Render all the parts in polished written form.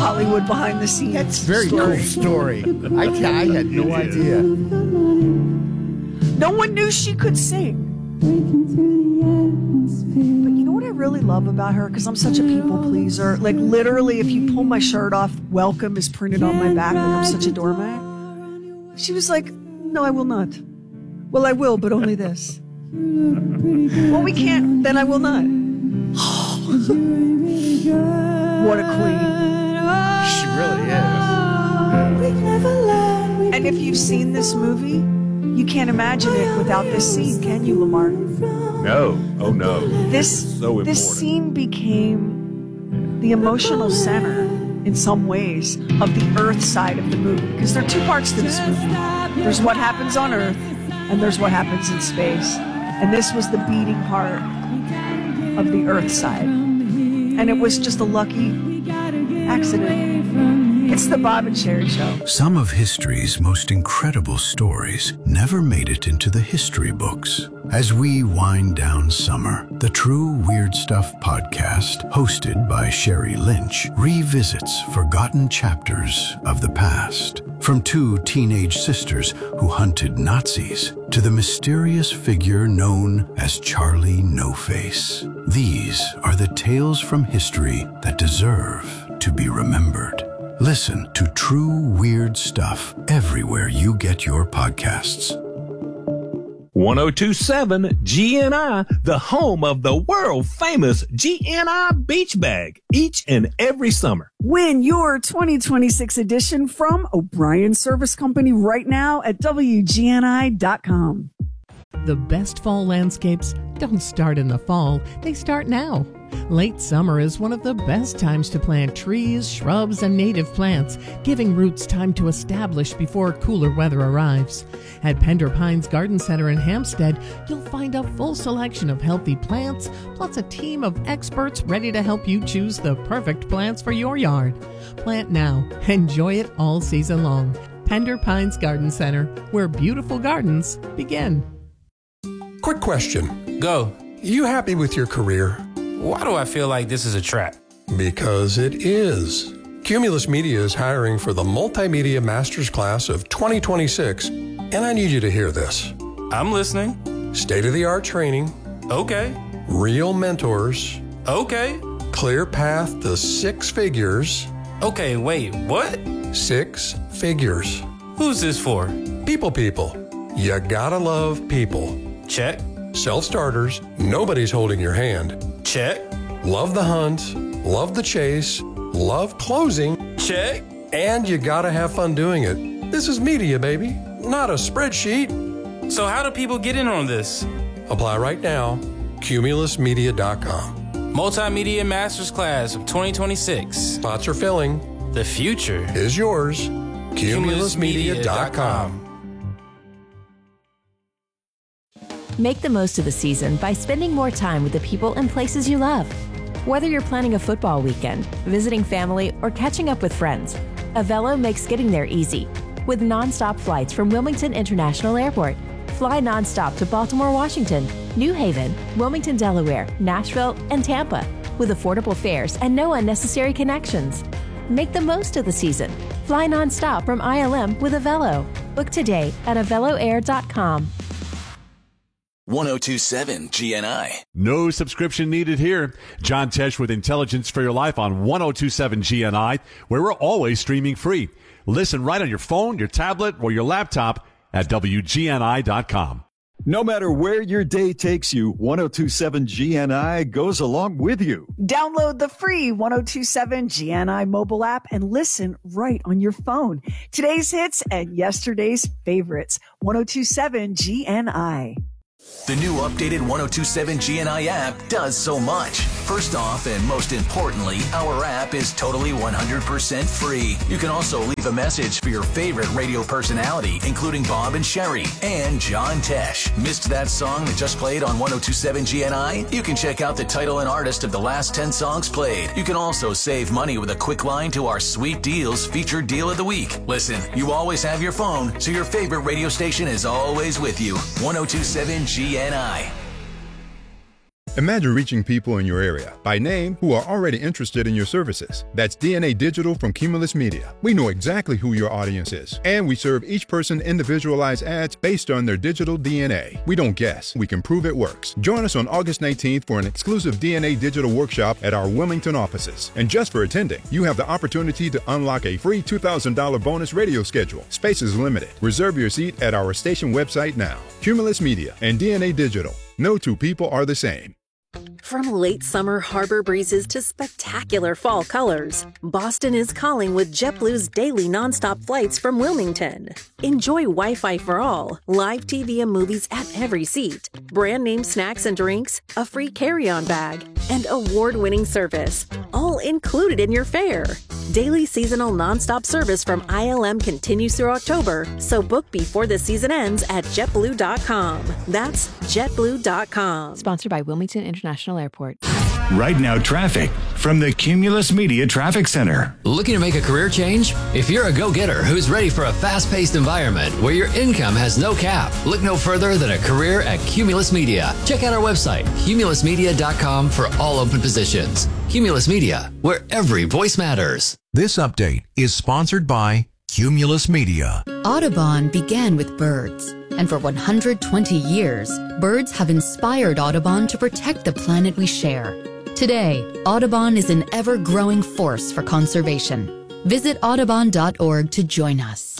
Hollywood behind the scenes. That's a very cool story. I had no idea. No one knew she could sing. But you know what I really love about her? Because I'm such a people pleaser. Like, literally, if you pull my shirt off, welcome is printed on my back. Like, I'm such a doormat. She was like, no, I will not. Well, I will, but only this. Well, we can't. Then I will not. What a queen. She really is. And if you've seen this movie, you can't imagine it without this scene, can you, Lamar? No. Oh, no. This scene became the emotional center, in some ways, of the Earth side of the movie. Because there are two parts to this movie. There's what happens on Earth, and there's what happens in space. And this was the beating part of the Earth side. And it was just a lucky accident. It's the Bob and Sherry Show. Some of history's most incredible stories never made it into the history books. As we wind down summer, the True Weird Stuff podcast, hosted by Sherry Lynch, revisits forgotten chapters of the past. From two teenage sisters who hunted Nazis to the mysterious figure known as Charlie No-Face. These are the tales from history that deserve to be remembered. Listen to True Weird Stuff everywhere you get your podcasts. 1027 GNI, the home of the world-famous GNI Beach Bag, each and every summer. Win your 2026 edition from O'Brien Service Company right now at WGNI.com. The best fall landscapes don't start in the fall, they start now. Late summer is one of the best times to plant trees, shrubs, and native plants, giving roots time to establish before cooler weather arrives. At Pender Pines Garden Center in Hampstead, you'll find a full selection of healthy plants, plus a team of experts ready to help you choose the perfect plants for your yard. Plant now. Enjoy it all season long. Pender Pines Garden Center, where beautiful gardens begin. Quick question. Go. You happy with your career? Why do I feel like this is a trap? Because it is. Cumulus Media is hiring for the Multimedia Masters Class of 2026, and I need you to hear this. I'm listening. State-of-the-art training. Okay. Real mentors. Okay. Clear path to 6 figures. Okay, wait, what? 6 figures. Who's this for? People. You gotta love people. Check. Self-starters. Nobody's holding your hand. Check. Love the hunt. Love the chase. Love closing. Check. And you gotta have fun doing it. This is media, baby, not a spreadsheet. So how do people get in on this? Apply right now. Cumulusmedia.com. Multimedia Masters Class of 2026. Spots are filling. The future is yours. Cumulusmedia.com. Make the most of the season by spending more time with the people and places you love. Whether you're planning a football weekend, visiting family, or catching up with friends, Avelo makes getting there easy. With nonstop flights from Wilmington International Airport. Fly nonstop to Baltimore, Washington, New Haven, Wilmington, Delaware, Nashville, and Tampa, with affordable fares and no unnecessary connections. Make the most of the season. Fly nonstop from ILM with Avelo. Book today at aveloair.com. 1027 GNI. No subscription needed here. John Tesh with Intelligence for Your Life on 1027 GNI, where we're always streaming free. Listen right on your phone, your tablet, or your laptop at WGNI.com. No matter where your day takes you, 1027 GNI goes along with you. Download the free 1027 GNI mobile app and listen right on your phone. Today's hits and yesterday's favorites. 1027 GNI. The new updated 1027 GNI app does so much. First off, and most importantly, our app is totally 100% free. You can also leave a message for your favorite radio personality, including Bob and Sherry and John Tesh. Missed that song that just played on 1027 GNI? You can check out the title and artist of the last 10 songs played. You can also save money with a quick line to our Sweet Deals featured deal of the week. Listen, you always have your phone, so your favorite radio station is always with you. 1027 GNI. Imagine reaching people in your area by name who are already interested in your services. That's DNA Digital from Cumulus Media. We know exactly who your audience is, and we serve each person individualized ads based on their digital DNA. We don't guess, we can prove it works. Join us on August 19th for an exclusive DNA Digital workshop at our Wilmington offices. And just for attending, you have the opportunity to unlock a free $2,000 bonus radio schedule. Space is limited. Reserve your seat at our station website now. Cumulus Media and DNA Digital. No two people are the same. From late summer harbor breezes to spectacular fall colors, Boston is calling with JetBlue's daily nonstop flights from Wilmington. Enjoy Wi-Fi for all, live TV and movies at every seat, brand name snacks and drinks, a free carry-on bag, and award-winning service, all included in your fare. Daily seasonal nonstop service from ILM continues through October, so book before the season ends at JetBlue.com. That's JetBlue.com. Sponsored by Wilmington International Airport. Right now, traffic from the Cumulus Media Traffic Center. Looking to make a career change? If you're a go-getter who's ready for a fast-paced environment where your income has no cap, look no further than a career at Cumulus Media. Check out our website, cumulusmedia.com, for all open positions. Cumulus Media, where every voice matters. This update is sponsored by Cumulus Media. Audubon began with birds, and for 120 years, birds have inspired Audubon to protect the planet we share. Today, Audubon is an ever-growing force for conservation. Visit audubon.org to join us.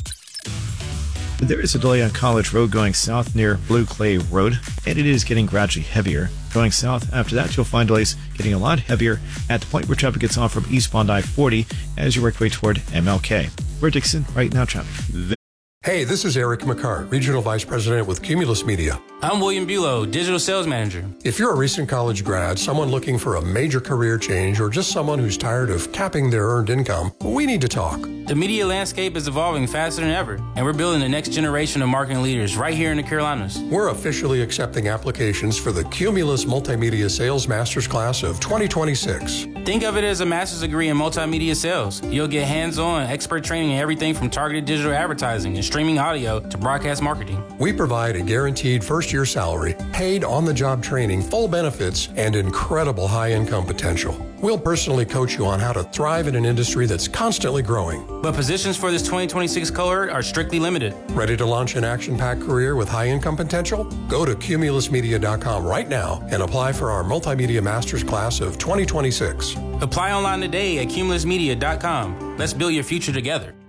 There is a delay on College Road going south near Blue Clay Road, and it is getting gradually heavier. Going south after that, you'll find delays getting a lot heavier at the point where traffic gets off from eastbound I-40 as you work your way toward MLK. We're Dixon, right now traffic. Hey, this is Eric McCart, Regional Vice President with Cumulus Media. I'm William Bulow, Digital Sales Manager. If you're a recent college grad, someone looking for a major career change, or just someone who's tired of capping their earned income, we need to talk. The media landscape is evolving faster than ever, and we're building the next generation of marketing leaders right here in the Carolinas. We're officially accepting applications for the Cumulus Multimedia Sales Masters Class of 2026. Think of it as a master's degree in multimedia sales. You'll get hands-on expert training in everything from targeted digital advertising and streaming audio to broadcast marketing. We provide a guaranteed first-year salary, paid on-the-job training, full benefits, and incredible high-income potential. We'll personally coach you on how to thrive in an industry that's constantly growing. But positions for this 2026 cohort are strictly limited. Ready to launch an action-packed career with high-income potential? Go to cumulusmedia.com right now and apply for our Multimedia Masters Class of 2026. Apply online today at cumulusmedia.com. Let's build your future together.